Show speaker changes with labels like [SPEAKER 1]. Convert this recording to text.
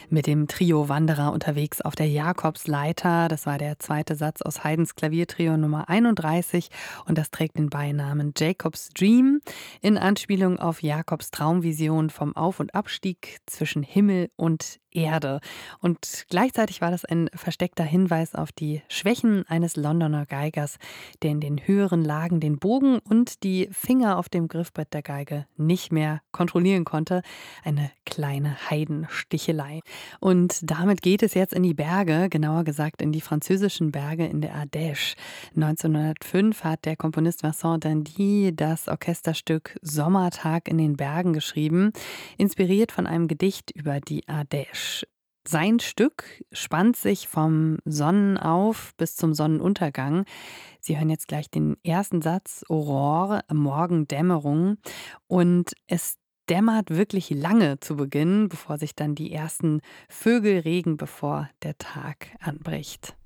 [SPEAKER 1] mit dem Trio Wanderer unterwegs auf der Jakobsleiter. Das war der zweite Satz aus Haydns Klaviertrio Nummer 31 und das trägt den Beinamen Jacob's Dream in Anspielung auf Jakobs Traumvision vom Auf- und Abstieg zwischen Himmel und Erde. Und gleichzeitig war das ein versteckter Hinweis auf die Schwächen eines Londoner Geigers, der in den höheren Lagen den Bogen und die Finger auf dem Griffbrett der Geige nicht mehr kontrollieren konnte. Eine kleine Heidenstichelei. Und damit geht es jetzt in die Berge, genauer gesagt in die französischen Berge in der Ardèche. 1905 hat der Komponist Vincent d'Indy das Orchesterstück Sommertag in den Bergen geschrieben, inspiriert von einem Gedicht über die Ardèche. Sein Stück spannt sich vom Sonnenauf bis zum Sonnenuntergang. Sie hören jetzt gleich den ersten Satz, Aurore, Morgendämmerung. Und es dämmert wirklich lange zu Beginn, bevor sich dann die ersten Vögel regen, bevor der Tag anbricht.